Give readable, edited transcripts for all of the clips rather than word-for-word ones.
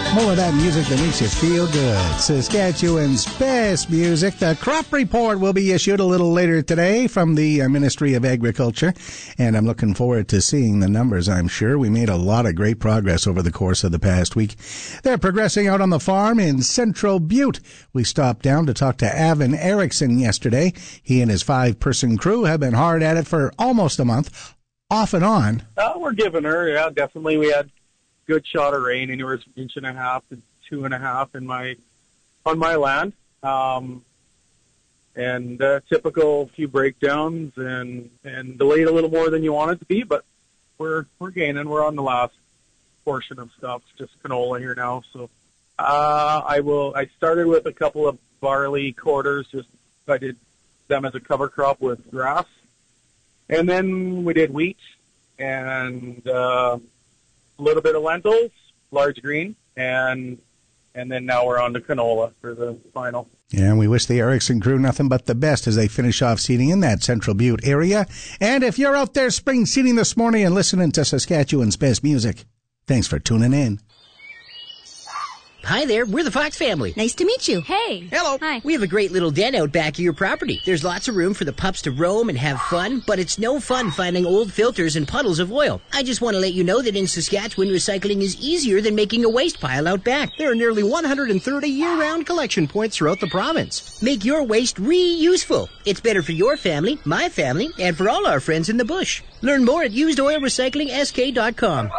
More of that music that makes you feel good. Saskatchewan's best music. The crop report will be issued a little later today from the Ministry of Agriculture, and I'm looking forward to seeing the numbers, I'm sure. We made a lot of great progress over the course of the past week. They're progressing out on the farm in Central Butte. We stopped down to talk to Avin Erickson yesterday. He and his 5-person crew have been hard at it for almost a month, off and on. We're giving her, yeah, definitely. We had good shot of rain, anywhere from 1.5 to 2.5 on my land, and typical few breakdowns and delayed a little more than you want it to be, but we're gaining. We're on the last portion of stuff, just canola here now. So I started with a couple of barley quarters. I did them as a cover crop with grass, and then we did wheat and a little bit of lentils, large green, and then now we're on to canola for the final. Yeah, and we wish the Erickson crew nothing but the best as they finish off seeding in that Central Butte area. And if you're out there spring seeding this morning and listening to Saskatchewan's best music, thanks for tuning in. Hi there, we're the Fox family. Nice to meet you. Hey. Hello. Hi. We have a great little den out back of your property. There's lots of room for the pups to roam and have fun, but it's no fun finding old filters and puddles of oil. I just want to let you know that in Saskatchewan, recycling is easier than making a waste pile out back. There are nearly 130 year-round collection points throughout the province. Make your waste reuseful. It's better for your family, my family, and for all our friends in the bush. Learn more at usedoilrecyclingsk.com.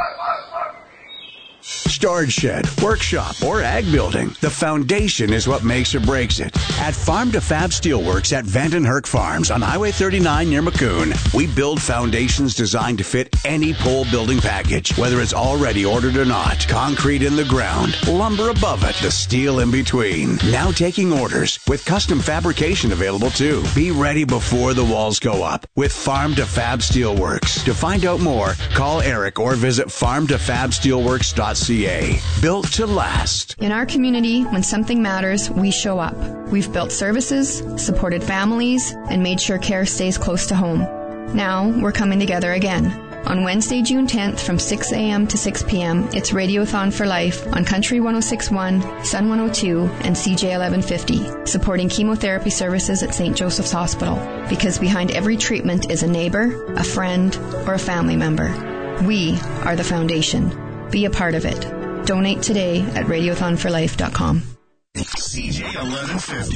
Storage shed, workshop, or ag building, the foundation is what makes or breaks it. At Farm to Fab Steelworks at Vandenherk Farms on Highway 39 near Maccoon, we build foundations designed to fit any pole building package, whether it's already ordered or not. Concrete in the ground, lumber above it, the steel in between. Now taking orders, with custom fabrication available too. Be ready before the walls go up with Farm to Fab Steelworks. To find out more, call Eric or visit farmtofabsteelworks.ca. Built to last. In our community, when something matters, we show up. We've built services, supported families, and made sure care stays close to home. Now, we're coming together again. On Wednesday, June 10th from 6 a.m. to 6 p.m., it's Radiothon for Life on Country 106.1, Sun 102, and CJ 1150, supporting chemotherapy services at St. Joseph's Hospital. Because behind every treatment is a neighbor, a friend, or a family member. We are the foundation. Be a part of it. Donate today at radiothonforlife.com. CJ 1150.